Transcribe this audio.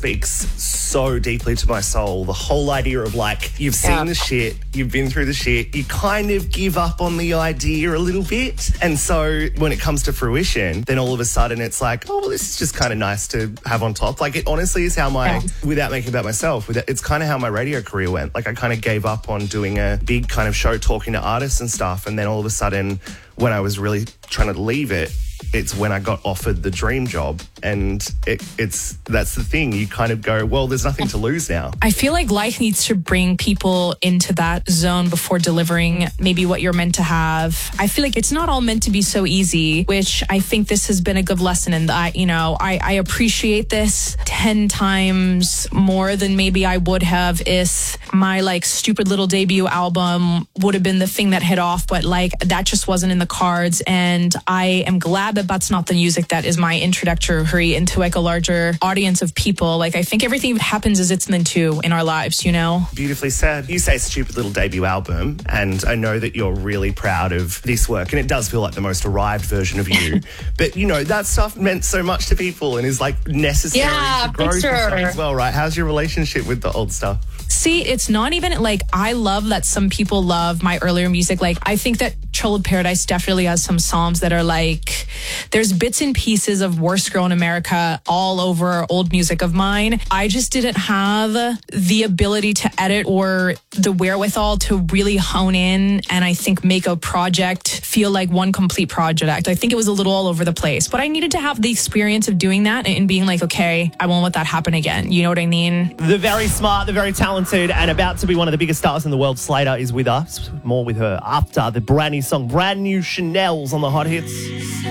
speaks so deeply to my soul. The whole idea of like, you've seen the shit, you've been through the shit, you kind of give up on the idea a little bit. And so when it comes to fruition, then all of a sudden it's like, oh, well, this is just kind of nice to have on top. Like, it honestly is how without making it about myself, it's kind of how my radio career went. Like, I kind of gave up on doing a big kind of show talking to artists and stuff. And then all of a sudden, when I was really trying to leave it, it's when I got offered the dream job. And that's the thing. You kind of go, well, there's nothing to lose now. I feel like life needs to bring people into that zone before delivering maybe what you're meant to have. I feel like it's not all meant to be so easy, which I think this has been a good lesson. And I appreciate this 10 times more than maybe I would have if my like stupid little debut album would have been the thing that hit off. But like, that just wasn't in the cards. And I am glad that that's not the music that is my introductory into like a larger audience of people. Like, I think everything that happens is it's meant to in our lives, you know? Beautifully said. You say stupid little debut album, and I know that you're really proud of this work, and it does feel like the most arrived version of you. But, you know, that stuff meant so much to people and is like necessary to growth as well, right? How's your relationship with the old stuff? See, it's not even like, I love that some people love my earlier music. Like, I think that Troubled Paradise definitely has some songs that are like, there's bits and pieces of Worst Girl in America all over old music of mine. I just didn't have the ability to edit or the wherewithal to really hone in and I think make a project feel like one complete project. I think it was a little all over the place, but I needed to have the experience of doing that and being like, okay, I won't let that happen again. You know what I mean? The very smart, the very talented, and about to be one of the biggest stars in the world, Slater, is with us. More with her after the brand new song, Brand New Chanel's on the Hot Hits.